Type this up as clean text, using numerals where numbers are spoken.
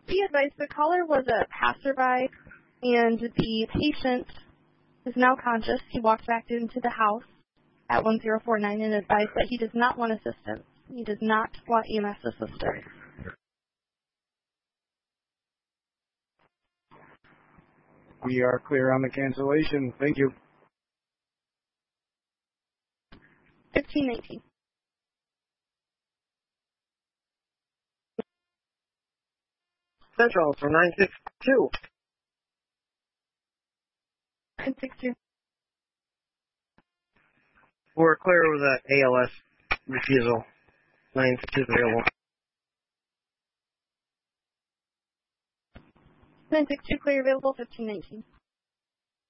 Be advised the caller was a passerby, and the patient is now conscious. He walked back into the house at 1049 and advised that he does not want assistance. He does not want EMS assistance. We are clear on the cancellation. Thank you. 1519. Central for 962. 962. We're clear with the ALS refusal. 962 is available. 962 clear available, 1519.